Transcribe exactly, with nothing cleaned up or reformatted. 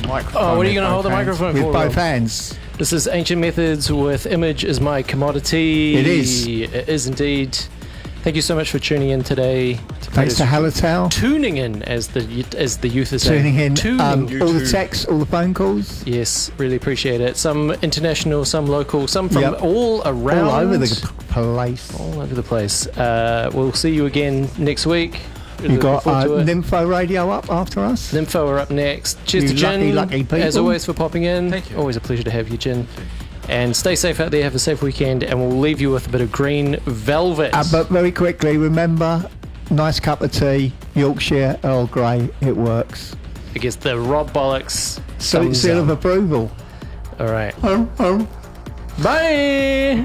microphone. Oh, what are you with going to hold the both hands. microphone With for? both Rob? hands. This is Ancient Methods with Image is my commodity. It is. It is indeed. Thank you so much for tuning in today. Thanks to Hallertau. Tuning in, as the as the youth is Tuning saying. in. Tuning Um, all the YouTube. texts, all the phone calls. Yes, really appreciate it. Some international, some local, some from Yep. all around. All over the p- place. all over the place. Uh, we'll see you again next week. Really You got looking forward uh, to it. Nympho Radio up after us. Nympho are up next. Cheers You to Jin, lucky, lucky people. as always, for popping in. Thank you. Always a pleasure to have you, Jin. And stay safe out there. Have a safe weekend, and we'll leave you with a bit of Green Velvet. Uh, but very quickly, remember, nice cup of tea, Yorkshire Earl Grey, it works. I guess the Rob Bollocks So thumbs seal of up. approval. All right. Oh, oh. Bye.